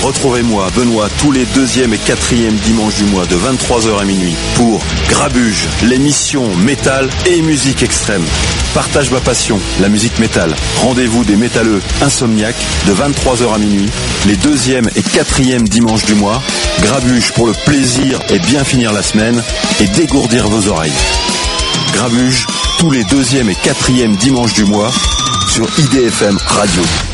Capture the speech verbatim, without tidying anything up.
Retrouvez-moi, Benoît, tous les deuxième et quatrième dimanches du mois de vingt-trois heures à minuit pour Grabuge, l'émission métal et musique extrême. Partage ma passion, la musique métal. Rendez-vous des métalleux insomniaques de vingt-trois heures à minuit, les deuxième et quatrième dimanches du mois. Grabuge pour le plaisir et bien finir la semaine et dégourdir vos oreilles. Grabuge, tous les deuxième et quatrième dimanches du mois sur I D F M Radio.